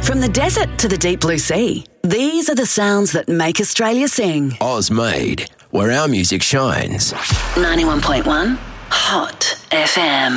From the desert to the deep blue sea, these are the sounds that make Australia sing. Oz Made, where our music shines. 91.1 Hot FM.